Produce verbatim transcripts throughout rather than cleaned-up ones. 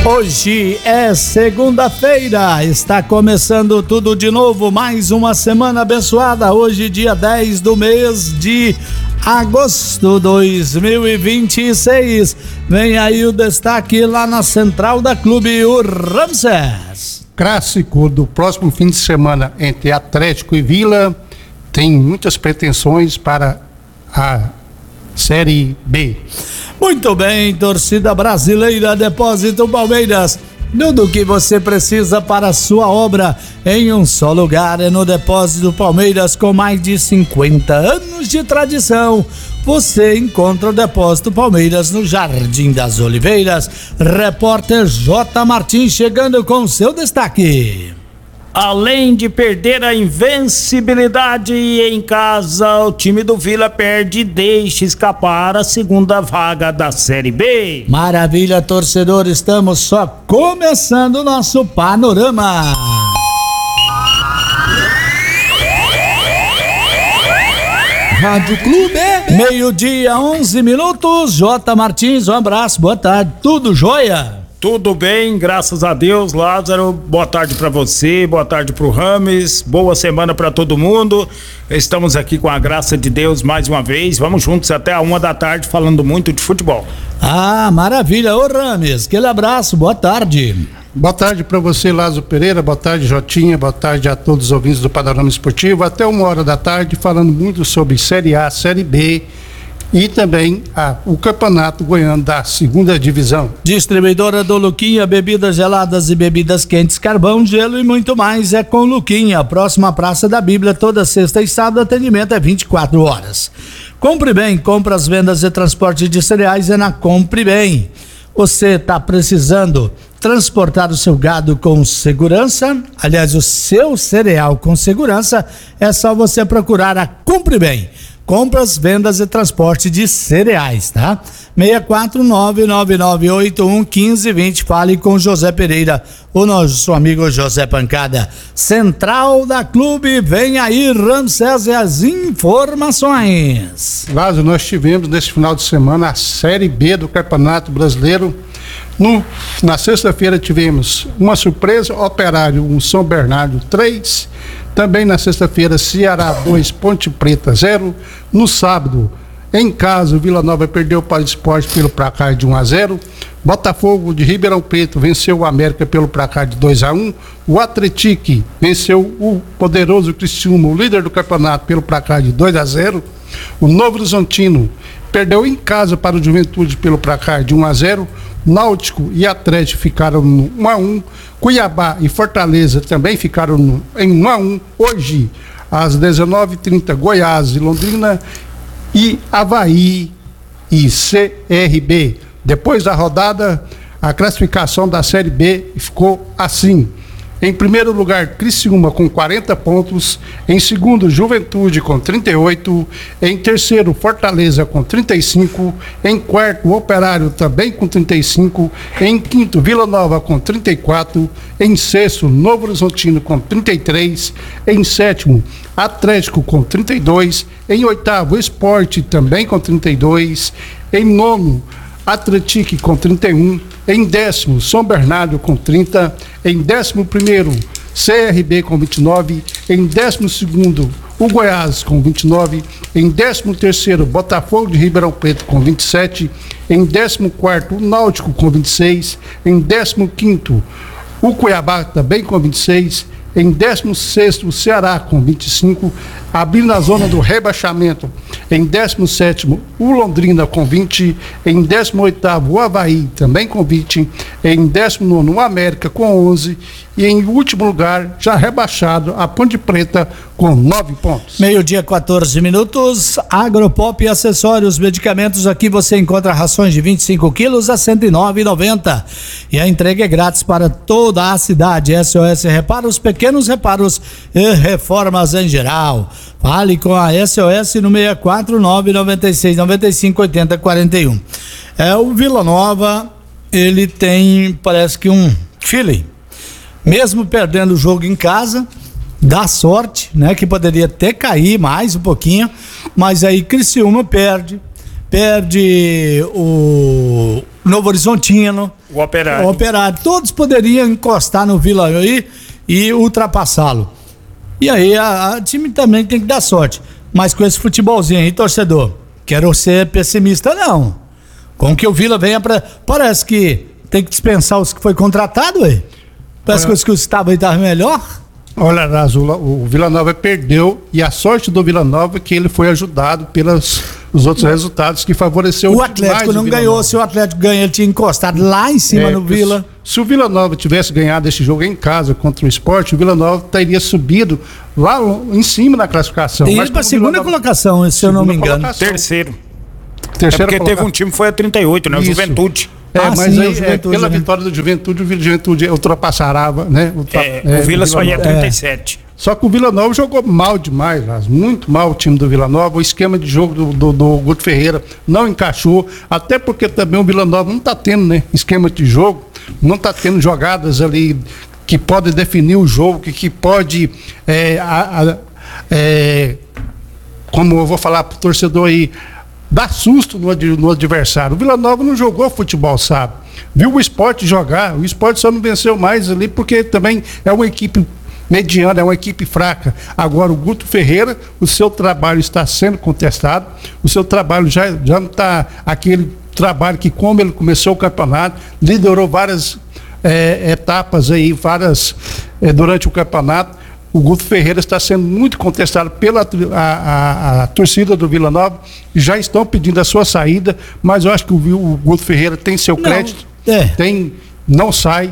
Hoje é segunda-feira, está começando tudo de novo, mais uma semana abençoada. Hoje, dia dez do mês de agosto de dois mil e vinte e seis. Vem aí o destaque lá na central da clube, o Ramsés. Clássico do próximo fim de semana entre Atlético e Vila tem muitas pretensões para a Série B. Muito bem, torcida brasileira, Depósito Palmeiras. Tudo que você precisa para a sua obra em um só lugar é no Depósito Palmeiras, com mais de cinquenta anos de tradição. Você encontra o Depósito Palmeiras no Jardim das Oliveiras. Repórter J. Martins chegando com seu destaque. Além de perder a invencibilidade em casa, o time do Vila perde e deixa escapar a segunda vaga da Série B. Maravilha, torcedor, estamos só começando o nosso panorama. Rádio Clube. Meio-dia, onze minutos. J. Martins, um abraço, boa tarde, tudo jóia? Tudo bem, graças a Deus, Lázaro. Boa tarde pra você, boa tarde pro Rames, boa semana pra todo mundo. Estamos aqui com a graça de Deus mais uma vez. Vamos juntos até a uma da tarde falando muito de futebol. Ah, maravilha. Ô Rames, aquele abraço, boa tarde. Boa tarde para você, Lázaro Pereira, boa tarde, Jotinha, boa tarde a todos os ouvintes do Panorama Esportivo. Até uma hora da tarde falando muito sobre Série A, Série B e também a, o Campeonato Goiano da segunda divisão. Distribuidora do Luquinha, bebidas geladas e bebidas quentes, carvão, gelo e muito mais é com Luquinha. Próxima Praça da Bíblia, toda sexta e sábado, atendimento é vinte e quatro horas. Compre Bem, compras, vendas e transporte de cereais é na Compre Bem. Você está precisando transportar o seu gado com segurança, aliás, o seu cereal com segurança, é só você procurar a Compre Bem. Compras, vendas e transporte de cereais, tá? seis quatro nove nove nove oito um um cinco dois zero. Fale com José Pereira, o nosso amigo José Pancada. Central da Clube, vem aí, Ramsés, e as informações. Lázaro, nós tivemos nesse final de semana a Série B do Campeonato Brasileiro. No, na sexta-feira tivemos uma surpresa, Operário um, São Bernardo três. Também na sexta-feira, Ceará dois, Ponte Preta zero. No sábado, em casa, o Vila Nova perdeu para o Sport pelo placar de um a zero. Botafogo de Ribeirão Preto venceu o América pelo placar de dois a um. O Atlético venceu o poderoso Criciúma, o líder do campeonato, pelo placar de dois a zero. O Novo Horizontino perdeu em casa para o Juventude pelo placar de um a zero. Náutico e Atlético ficaram no um a um. Cuiabá e Fortaleza também ficaram no, em um a um. Hoje, às dezenove e trinta, Goiás e Londrina e Avaí e C R B. Depois da rodada, a classificação da Série B ficou assim. Em primeiro lugar, Criciúma com quarenta pontos. Em segundo, Juventude com trinta e oito. Em terceiro, Fortaleza com trinta e cinco. Em quarto, Operário também com trinta e cinco. Em quinto, Vila Nova com trinta e quatro. Em sexto, Novo Horizontino com trinta e três. Em sétimo, Atlético com trinta e dois. Em oitavo, Sport também com trinta e dois. Em nono, Atlético com trinta e um. Em décimo, São Bernardo com trinta. Em décimo primeiro, C R B com vinte e nove. Em décimo segundo, o Goiás com vinte e nove. Em décimo terceiro, Botafogo de Ribeirão Preto com vinte e sete. Em décimo quarto, o Náutico com vinte e seis. Em décimo quinto, o Cuiabá também com vinte e seis. Em décimo sexto, o Ceará com vinte e cinco, abrindo a zona do rebaixamento. Em décimo sétimo, o Londrina com vinte. Em décimo oitavo, o Avaí também com vinte. Em décimo nono, o América com onze. E em último lugar, já rebaixado, a Ponte Preta com nove pontos. Meio-dia, quatorze minutos. Agropop e acessórios, medicamentos. Aqui você encontra rações de vinte e cinco quilos a cento e nove reais e noventa centavos. E a entrega é grátis para toda a cidade. S O S Reparos, pequenos reparos e reformas em geral. Fale com a S O S no seis quatro nove nove seis nove cinco oito zero quatro um. É, o Vila Nova, ele tem, parece que um feeling. Mesmo perdendo o jogo em casa, dá sorte, né? Que poderia até cair mais um pouquinho, mas aí Criciúma perde, perde o Novo Horizontino, o Operário. o Operário, todos poderiam encostar no Vila aí e ultrapassá-lo. E aí a, a time também tem que dar sorte. Mas com esse futebolzinho aí, torcedor, quero ser pessimista não. Com que o Vila venha pra... Parece que tem que dispensar os que foi contratado, aí. Parece Olha... que os que estavam aí estavam melhor. Olha, Azul, o Vila Nova perdeu e a sorte do Vila Nova é que ele foi ajudado pelos os outros resultados que favoreceu o Atlético não ganhou. Se o Atlético ganha, ele tinha encostado lá em cima é, no Vila. Se o Vila Nova tivesse ganhado esse jogo em casa contra o Sport, o Vila Nova teria subido lá em cima na classificação. E ele para a segunda Nova... colocação, se eu não me engano. Colocação. Terceiro. Terceira é porque colocação. Teve um time que foi a trinta e oito, né? O Juventude. É, ah, mas sim, aí, é, pela né? vitória do Juventude, o Juventude ultrapassarava, né? Ultra, é, é, o Vila só ia trinta e sete. É. Só que o Vila Nova jogou mal demais, Lázaro, muito mal o time do Vila Nova. O esquema de jogo do, do, do Guto Ferreira não encaixou, até porque também o Vila Nova não está tendo, né, esquema de jogo, não está tendo jogadas ali que podem definir o jogo, que, que pode, é, a, a, é, como eu vou falar para o torcedor aí, dar susto no, no adversário. O Vila Nova não jogou futebol, sabe? Viu o Sport jogar, o Sport só não venceu mais ali porque também é uma equipe mediana, é uma equipe fraca. Agora o Guto Ferreira, o seu trabalho está sendo contestado, o seu trabalho já, já não está aquele trabalho que, como ele começou o campeonato, liderou várias é, etapas aí, várias é, durante o campeonato. O Guto Ferreira está sendo muito contestado pela a, a, a torcida do Vila Nova, já estão pedindo a sua saída, mas eu acho que o, o Guto Ferreira tem seu crédito, não, é. tem, não sai.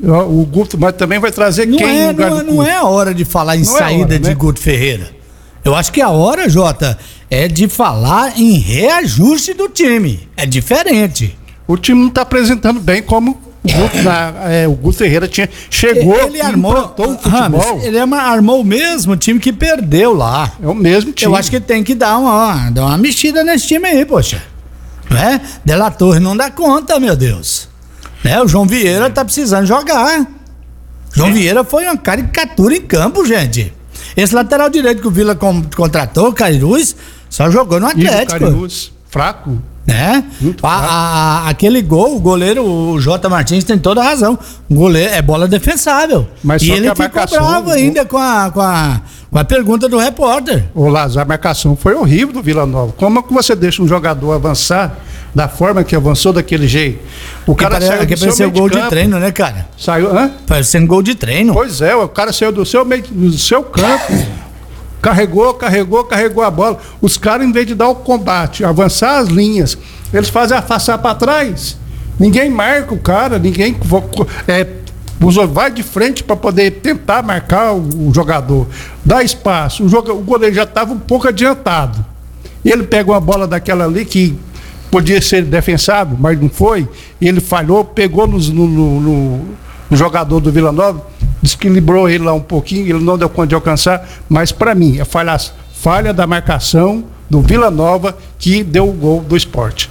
O Guto mas também vai trazer não quem é, não, é, não é a hora de falar em não saída é hora, de né? Guto Ferreira. Eu acho que a hora, Jota, é de falar em reajuste do time. É diferente. O time não está apresentando bem como o Guto, na, é, o Guto Ferreira tinha, chegou ele armou o futebol. Rames, ele armou o mesmo time que perdeu lá. É o mesmo time. Eu acho que tem que dar uma, dar uma mexida nesse time aí, poxa. Né? De La Torre não dá conta, meu Deus. Né? O João Vieira tá precisando jogar. João é. Vieira foi uma caricatura em campo, gente. Esse lateral direito que o Vila com, contratou, o Cairuz, só jogou no Atlético. E o Cairuz, fraco. É, a, a, aquele gol, o goleiro, o J. Martins tem toda a razão. O goleiro é bola defensável. Mas e ele ficou marcação, bravo ainda com a, com, a, com a pergunta do repórter. Ô Lázaro, a marcação foi horrível do Vila Nova. Como é que você deixa um jogador avançar da forma que avançou daquele jeito? O cara que saiu do seu meio gol de, de treino, né, cara? Saiu, hã? Parecendo gol de treino. Pois é, o cara saiu do seu, meio, do seu campo. Carregou, carregou, carregou a bola. Os caras, em vez de dar o combate, avançar as linhas, eles fazem afastar para trás. Ninguém marca o cara, ninguém é, vai de frente para poder tentar marcar o, o jogador. Dá espaço. O, joga, o goleiro já estava um pouco adiantado. E ele pega uma bola daquela ali que podia ser defensável, mas não foi. E ele falhou, pegou no, no, no, no jogador do Vila Nova, desequilibrou ele lá um pouquinho, ele não deu conta de alcançar, mas para mim é falha, falha da marcação do Vila Nova que deu o gol do Sport.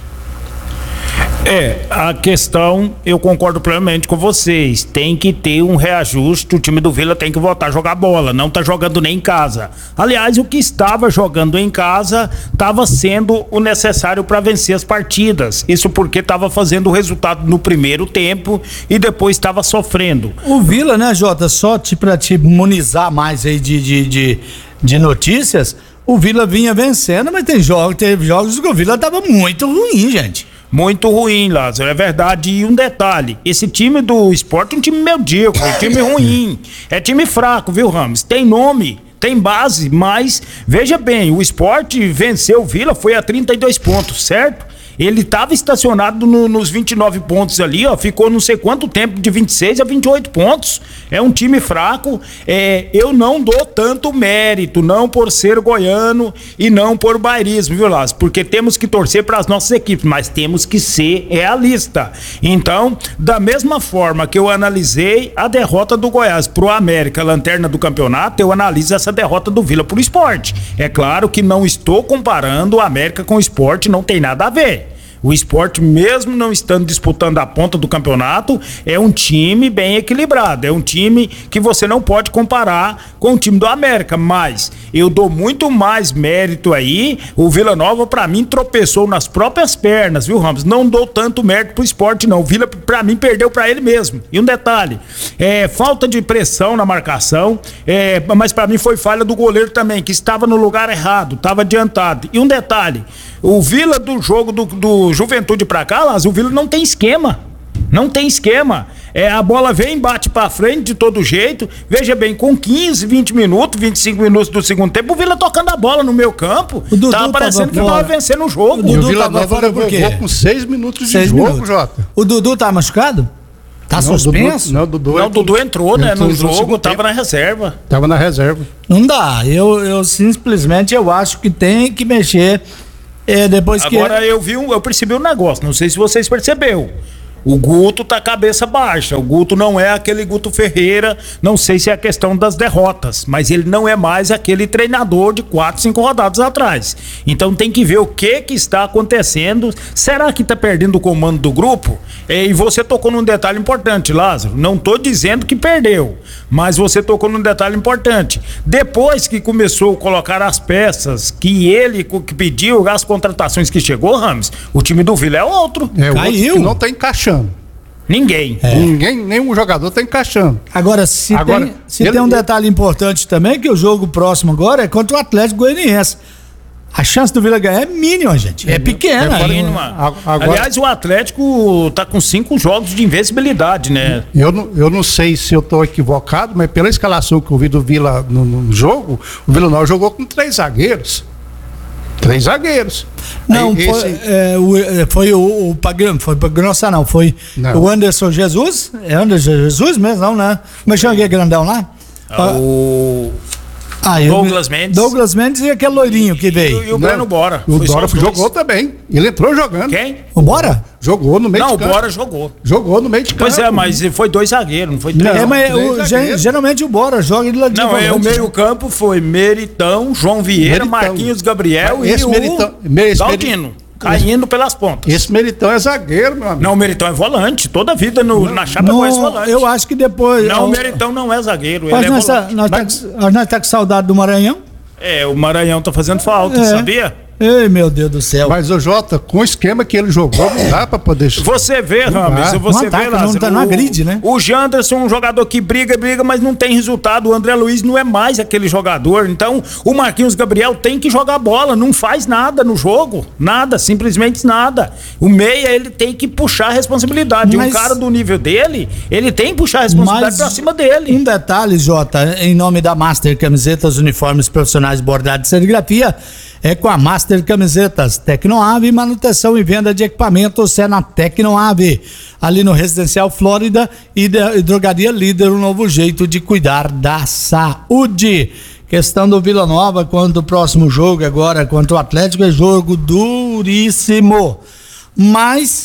É, a questão, eu concordo plenamente com vocês, tem que ter um reajuste, o time do Vila tem que voltar a jogar bola, não tá jogando nem em casa. Aliás, o que estava jogando em casa estava sendo o necessário para vencer as partidas, isso porque estava fazendo o resultado no primeiro tempo e depois estava sofrendo. O Vila, né, Jota, só te, pra te imunizar mais aí de, de, de, de notícias, o Vila vinha vencendo, mas tem jogos, teve jogos que o Vila tava muito ruim, gente. Muito ruim, Lázaro, é verdade. E um detalhe, esse time do Sport é um time medíocre, é um time ruim, é time fraco, viu, Ramos? Tem nome, tem base, mas veja bem, o Sport venceu o Vila, foi a trinta e dois pontos, certo? Ele estava estacionado no, nos vinte e nove pontos ali, ó, ficou não sei quanto tempo, de vinte e seis a vinte e oito pontos. É um time fraco. É, eu não dou tanto mérito, não por ser goiano e não por bairismo, viu, Lázaro? Porque temos que torcer para as nossas equipes, mas temos que ser realista. Então, da mesma forma que eu analisei a derrota do Goiás pro América, lanterna do campeonato, eu analiso essa derrota do Vila pro Sport. É claro que não estou comparando o América com o Sport, não tem nada a ver. O Sport, mesmo não estando disputando a ponta do campeonato, é um time bem equilibrado, é um time que você não pode comparar com o time do América, mas eu dou muito mais mérito aí. O Vila Nova, pra mim, tropeçou nas próprias pernas, viu, Ramos? Não dou tanto mérito pro Sport, não. O Vila, pra mim, perdeu pra ele mesmo. E um detalhe, é falta de pressão na marcação, é, mas pra mim foi falha do goleiro também, que estava no lugar errado, estava adiantado. E um detalhe, o Vila do jogo do, do Juventude pra cá, Lázaro, o Vila não tem esquema. Não tem esquema. É, a bola vem, bate pra frente de todo jeito. Veja bem, com quinze, vinte minutos, vinte e cinco minutos do segundo tempo, o Vila tocando a bola no meio campo. O Dudu tava parecendo que tava vencendo o jogo. O Dudu Vila Nova levou com seis minutos de jogo, Jota. O Dudu tá machucado? Tá não, suspenso? Dudu, não, Dudu, não, Dudu entrou, né? Entrou no jogo, tava na reserva. Tava na reserva. Não dá. Eu, eu simplesmente eu acho que tem que mexer. É, depois que... Agora eu vi um, eu percebi um negócio, não sei se vocês perceberam. O Guto tá cabeça baixa. O Guto não é aquele Guto Ferreira. Não sei se é a questão das derrotas, mas ele não é mais aquele treinador de quatro, cinco rodadas atrás. Então tem que ver o que que está acontecendo. Será que tá perdendo o comando do grupo? E você tocou num detalhe importante, Lázaro. Não tô dizendo que perdeu, mas você tocou num detalhe importante. Depois que começou a colocar as peças que ele que pediu, as contratações que chegou, Ramos, o time do Vila é outro. É, caiu. Outro que não tá encaixando. Ninguém. É. Ninguém, nenhum jogador tá encaixando. Agora, se, agora, tem, se ele, tem um detalhe importante também, que o jogo próximo agora é contra o Atlético Goianiense. A chance do Vila ganhar é mínima, gente. É, é pequena. É mínima. Agora, aliás, o Atlético tá com cinco jogos de invencibilidade, né? Eu não, eu não sei se eu tô equivocado, mas pela escalação que eu vi do Vila no, no jogo, o Vila Nova jogou com três zagueiros. Três zagueiros. Não, Aí, foi, esse... é, o, foi o, o Pagano, foi o Grossa não, foi não. O Anderson Jesus, é Anderson Jesus mesmo, não, né? Mas chama aquele grandão lá? Ah, o... Ah, Douglas eu, Mendes. Douglas Mendes e aquele loirinho que veio. E, e o Breno Bora. O Bora jogou também. Ele entrou jogando. Quem? O Bora? Jogou no meio não, de campo. Não, o Bora jogou. Jogou no meio de campo. Pois é, mas foi dois zagueiros, não foi três. Não, é, mas o, geralmente o Bora joga ele lá de Não, é, o meio campo foi Meritão, João Vieira, Meritão. Marquinhos Gabriel ah, esse e Meritão, o Galdino. Caindo pelas pontas. Esse Meritão é zagueiro, meu amigo. Não, o Meritão é volante. Toda a vida no, não, na chapa não, conhece volante. Eu acho que depois... Não, eu, o Meritão não é zagueiro, ele é nós volante. Tá, nós Mas... tá, nós tá com saudade do Maranhão? É, o Maranhão tá fazendo falta, é. Sabia? Ei, meu Deus do céu. Mas o Jota, com o esquema que ele jogou, não dá pra poder... Você vê, Rames, você ataca, vê, Lázaro, não tá na grid, né? O Janderson é um jogador que briga, briga, mas não tem resultado. O André Luiz não é mais aquele jogador. Então, o Marquinhos Gabriel tem que jogar bola, não faz nada no jogo. Nada, simplesmente nada. O meia, ele tem que puxar a responsabilidade. Mas... um cara do nível dele, ele tem que puxar a responsabilidade pra cima dele. Um detalhe, Jota, em nome da Master Camisetas, Uniformes Profissionais, Bordado e Serigrafia, é com a Master Camisetas, Tecnoave, manutenção e venda de equipamentos é na Tecnoave, ali no Residencial Flórida e, de, e Drogaria Líder, um novo jeito de cuidar da saúde. Questão do Vila Nova, quanto o próximo jogo agora, contra o Atlético, é jogo duríssimo. Mas,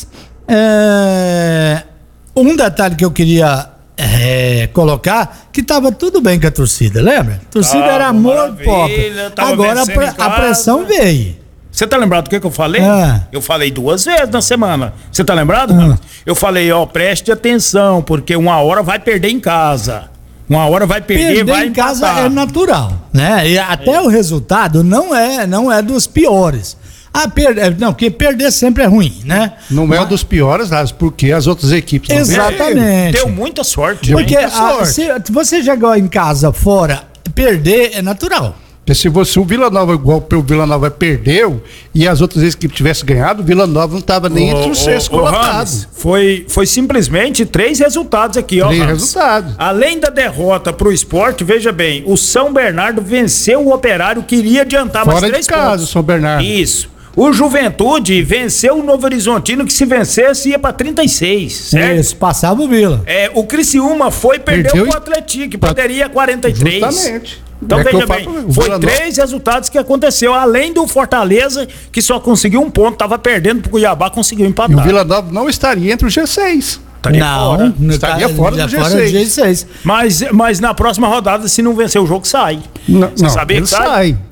é, um detalhe que eu queria... É, colocar que tava tudo bem com a torcida, lembra? A torcida ah, era amor pop. Agora a, a pressão veio. Você tá lembrado do que, que eu falei? Ah. Eu falei duas vezes na semana. Você tá lembrado? Ah. Eu falei, ó, preste atenção, porque uma hora vai perder em casa. Uma hora vai perder, perder vai em casa empatar. É natural, né? E até é. O resultado não é, não é dos piores. Ah, perder, não, porque perder sempre é ruim, né? Não Mas... é um dos piores, porque as outras equipes não Exatamente. Deu muita sorte. Porque muita sorte. A, se você jogou em casa fora, perder é natural. Se você, o Vila Nova, igual o Vila Nova perdeu e as outras equipes tivessem ganhado, o Vila Nova não estava nem entre os seis colocados. Foi, foi simplesmente três resultados aqui, ó. Três resultados. Além da derrota pro Sport, veja bem, o São Bernardo venceu o Operário, queria adiantar Fora mais três de casa, pontos. São Bernardo. Isso. O Juventude venceu o Novo Horizontino, que se vencesse ia pra trinta e seis, certo? Isso, passava o Vila. É, o Criciúma foi e perdeu Perdeu pro Atlético, que poderia quarenta e três. Justamente. Então, é veja bem, falo, foi três resultados que aconteceu, além do Fortaleza, que só conseguiu um ponto, tava perdendo pro Cuiabá, conseguiu empatar. E o Vila Nova não estaria entre o G seis. Estaria não, fora. Não estaria fora do G seis. Fora do G seis. Mas, mas na próxima rodada, se não vencer o jogo, sai. Não, Você não, sabia ele que sai? sai.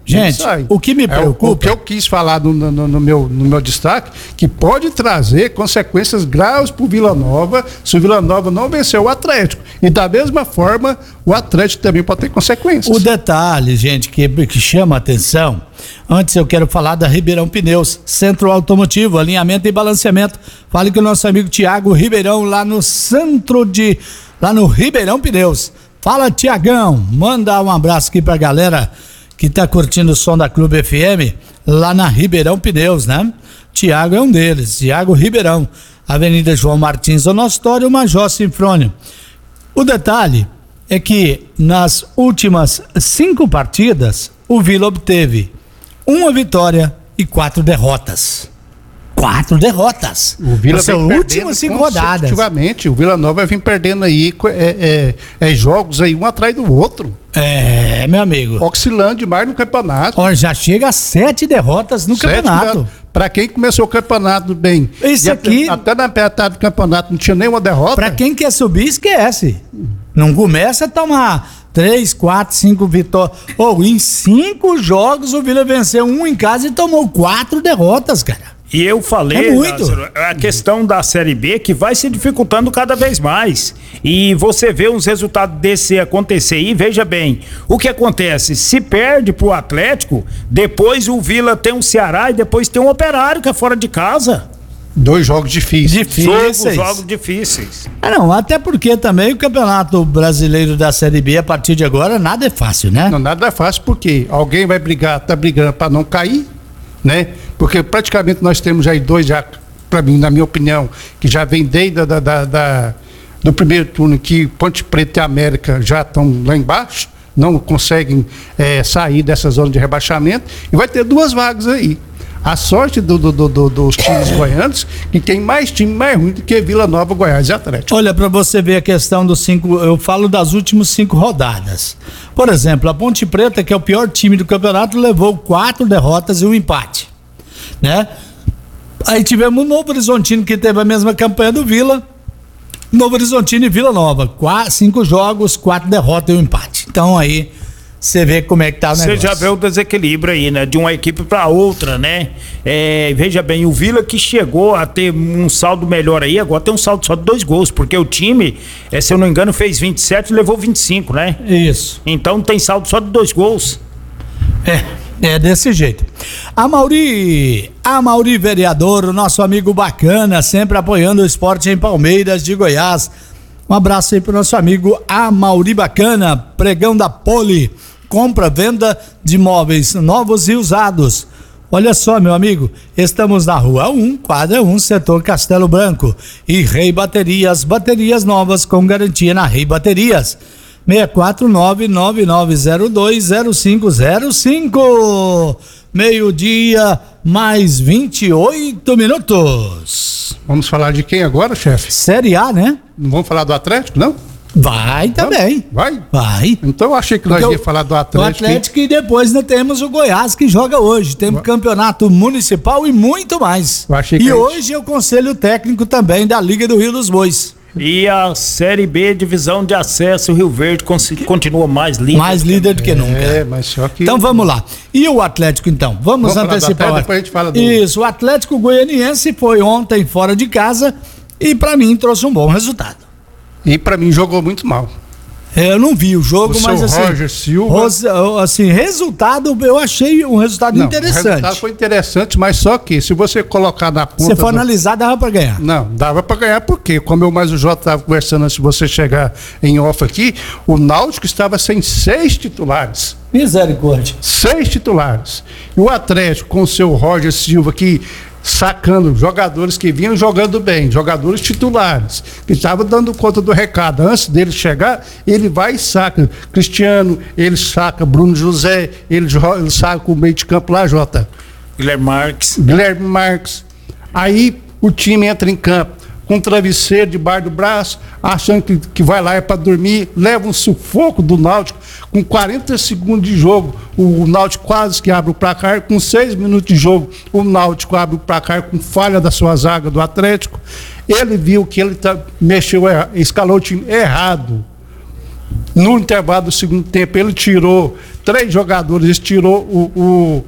Gente, o que me preocupa... É, o, o que eu quis falar no, no, no, meu, no meu destaque, que pode trazer consequências graves para o Vila Nova, se o Vila Nova não vencer o Atlético. E da mesma forma, o Atlético também pode ter consequências. O detalhe, gente, que, que chama a atenção, antes eu quero falar da Ribeirão Pneus, Centro Automotivo, alinhamento e balanceamento. Fale com o nosso amigo Tiago Ribeirão, lá no centro de... lá no Ribeirão Pneus. Fala, Tiagão, manda um abraço aqui pra galera que tá curtindo o som da Clube F M, lá na Ribeirão Pneus, né? Tiago é um deles, Tiago Ribeirão, Avenida João Martins, Onostório, Major Sinfrônio. O detalhe é que nas últimas cinco partidas, o Vila obteve uma vitória e quatro derrotas. Quatro derrotas. O Vila são últimas cinco rodadas. Consecutivamente, o Vila Nova vem perdendo aí é, é, é, jogos aí um atrás do outro. É, meu amigo. Oscilando demais no campeonato. Olha, já chega a sete derrotas no sete campeonato. Para quem começou o campeonato bem. Isso aqui. Até, até na metade do campeonato não tinha nenhuma derrota. Para quem quer subir, esquece. Não começa a tomar três, quatro, cinco vitórias. Ou oh, em cinco jogos o Vila venceu um em casa e tomou quatro derrotas, cara. E eu falei, é Lázaro, a questão da Série B que vai se dificultando cada vez mais. E você vê uns resultados desse acontecer aí, veja bem, o que acontece? Se perde pro Atlético, depois o Vila tem um Ceará e depois tem um Operário que é fora de casa. Dois jogos difíceis. Difíceis. Jogos, jogos difíceis. Ah, não, até porque também o Campeonato Brasileiro da Série B, a partir de agora, nada é fácil, né? Não, nada é fácil porque alguém vai brigar, tá brigando para não cair, né? Porque praticamente nós temos aí dois, já, para mim, na minha opinião, que já vem desde da, da, da, do primeiro turno, que Ponte Preta e América já estão lá embaixo, não conseguem é, sair dessa zona de rebaixamento, e vai ter duas vagas aí. A sorte do, do, do, do, dos times goianos, que tem mais time mais ruim do que Vila Nova, Goiás e Atlético. Olha, para você ver a questão dos cinco, eu falo das últimas cinco rodadas. Por exemplo, a Ponte Preta, que é o pior time do campeonato, levou quatro derrotas e um empate, né? Aí tivemos o Novo Horizontino, que teve a mesma campanha do Vila. Novo Horizontino e Vila Nova, quatro, cinco jogos, quatro derrotas e um empate. Então aí você vê como é que tá o negócio. Você já vê o desequilíbrio aí, né? De uma equipe para outra, né? É, veja bem, o Vila que chegou a ter um saldo melhor aí, agora tem um saldo só de dois gols, porque o time, é, se eu não me engano, fez vinte e sete e levou vinte e cinco, né? Isso. Então tem saldo só de dois gols. É. É desse jeito. A Mauri, a Mauri Vereador, o nosso amigo bacana, sempre apoiando o esporte em Palmeiras de Goiás. Um abraço aí pro nosso amigo Amauri Bacana, pregão da Poli, compra, venda de móveis novos e usados. Olha só, meu amigo, estamos na rua um, quadra um, setor Castelo Branco, e Rei Baterias, baterias novas com garantia na Rei Baterias. seis quatro nove, nove nove zero dois, zero cinco zero cinco. Meio-dia, mais vinte e oito minutos. Vamos falar de quem agora, chefe? Série A, né? Não vamos falar do Atlético, não? Vai também. Vai? Vai. Então eu achei que nós Porque íamos falar do Atlético. O Atlético e depois nós temos o Goiás que joga hoje. Temos campeonato municipal e muito mais. Eu achei que e a gente... hoje é o conselho técnico também da Liga do Rio dos Bois. E a Série B, divisão de acesso, o Rio Verde continua mais líder. Mais líder do que nunca. É, mas só que... Então vamos lá. E o Atlético então? Vamos, vamos antecipar. Falar do Atlético, depois a gente fala do... Isso, o Atlético Goianiense foi ontem fora de casa e pra mim trouxe um bom resultado. E pra mim jogou muito mal. Eu não vi o jogo, o mas assim, Roger Silva... Rosa, assim, resultado, eu achei um resultado não, interessante. O resultado foi interessante, mas só que se você colocar na conta... Se for do... analisar, dava pra ganhar. Não, dava pra ganhar porque, como eu mais o Jota estava conversando antes de você chegar em off aqui, o Náutico estava sem seis titulares. Misericórdia. Seis titulares. E o Atlético, com o seu Roger Silva, que... sacando jogadores que vinham jogando bem, jogadores titulares, que estavam dando conta do recado. Antes dele chegar, ele vai e saca Cristiano, ele saca Bruno José, ele, ele saca o meio de campo lá, Jota. Guilherme Marques. Guilherme Marques. Aí o time entra em campo com um travesseiro debaixo do braço, achando que, que vai lá é para dormir, leva um sufoco do Náutico, com quarenta segundos de jogo, o Náutico quase que abre o placar, com seis minutos de jogo, o Náutico abre o placar com falha da sua zaga do Atlético. Ele viu que ele tá, mexeu, escalou o time errado. No intervalo do segundo tempo, ele tirou três jogadores, ele tirou o, o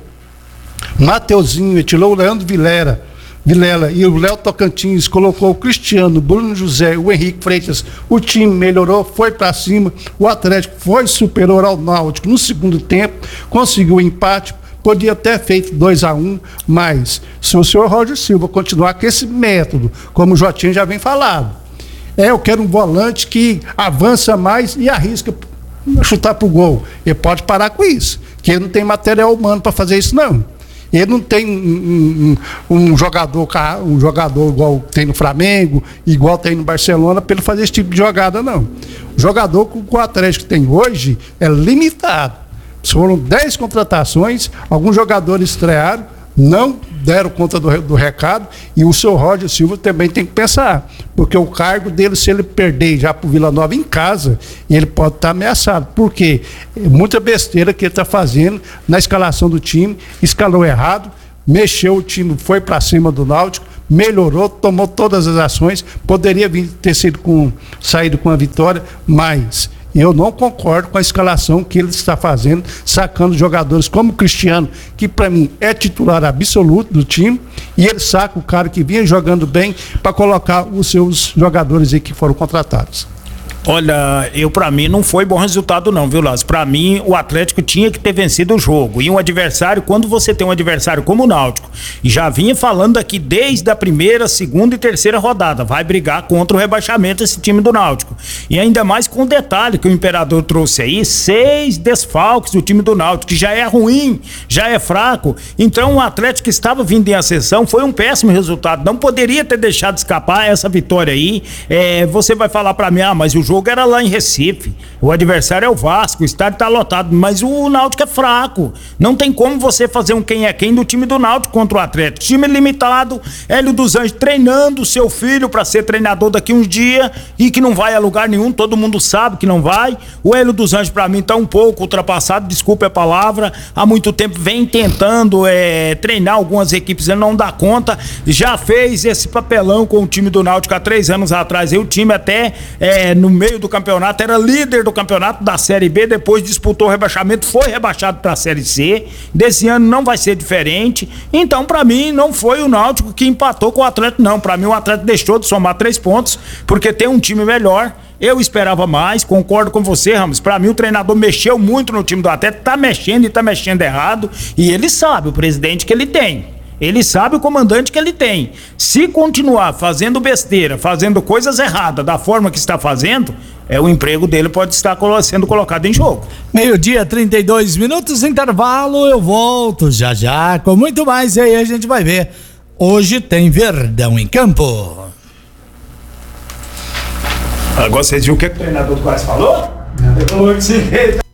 Mateuzinho, ele tirou o Leandro Vilela, Vilela e o Léo Tocantins, colocou o Cristiano, o Bruno José, o Henrique Freitas. O time melhorou, foi para cima, o Atlético foi superior ao Náutico no segundo tempo, conseguiu o empate, podia ter feito dois a um, mas se o senhor Roger Silva continuar com esse método, como o Jotinho já vem falado, é, eu quero um volante que avança mais e arrisca chutar pro gol. Ele pode parar com isso, que ele não tem material humano para fazer isso não. Ele não tem um, um, um jogador um jogador igual tem no Flamengo, igual tem no Barcelona, para ele fazer esse tipo de jogada, não. O jogador que o Atlético tem hoje é limitado. Foram dez contratações, alguns jogadores estrearam, não deram conta do, do recado, e o seu Roger Silva também tem que pensar, porque o cargo dele, se ele perder já pro Vila Nova em casa, ele pode estar ameaçado, porque muita besteira que ele está fazendo na escalação do time, escalou errado, mexeu o time, foi para cima do Náutico, melhorou, tomou todas as ações, poderia vir, ter sido com, saído com a vitória, mas eu não concordo com a escalação que ele está fazendo, sacando jogadores como o Cristiano, que para mim é titular absoluto do time, e ele saca o cara que vinha jogando bem para colocar os seus jogadores aí que foram contratados. Olha, eu para mim não foi bom resultado não, viu, Lázaro? Para mim o Atlético tinha que ter vencido o jogo, e um adversário, quando você tem um adversário como o Náutico, e já vinha falando aqui desde a primeira, segunda e terceira rodada, vai brigar contra o rebaixamento esse time do Náutico, e ainda mais com o detalhe que o Imperador trouxe aí, seis desfalques do time do Náutico, que já é ruim, já é fraco. Então o Atlético que estava vindo em ascensão, foi um péssimo resultado, não poderia ter deixado escapar essa vitória aí. É, você vai falar para mim, ah, mas o jogo era lá em Recife, o adversário é o Vasco, o estádio tá lotado, mas o Náutico é fraco, não tem como você fazer um quem é quem do time do Náutico contra o Atlético, time limitado, Hélio dos Anjos treinando o seu filho para ser treinador daqui uns dias, e que não vai a lugar nenhum, todo mundo sabe que não vai. O Hélio dos Anjos para mim tá um pouco ultrapassado, desculpe a palavra, há muito tempo vem tentando é, treinar algumas equipes, ele não dá conta, já fez esse papelão com o time do Náutico há três anos atrás, e o time até é, no meio do campeonato, era líder do campeonato da Série B, depois disputou o rebaixamento, foi rebaixado para a Série C, desse ano não vai ser diferente. Então para mim não foi o Náutico que empatou com o Atlético, não, para mim o Atlético deixou de somar três pontos, porque tem um time melhor. Eu esperava mais, concordo com você, Ramos. Pra mim o treinador mexeu muito no time do Atlético, tá mexendo e tá mexendo errado, e ele sabe o presidente que ele tem. Ele sabe o comandante que ele tem. Se continuar fazendo besteira, fazendo coisas erradas da forma que está fazendo, é, o emprego dele pode estar sendo colocado em jogo. Meio-dia, trinta e dois minutos, intervalo, eu volto já já com muito mais, e aí a gente vai ver. Hoje tem Verdão em campo. Agora vocês viram o que o treinador quase falou? Não.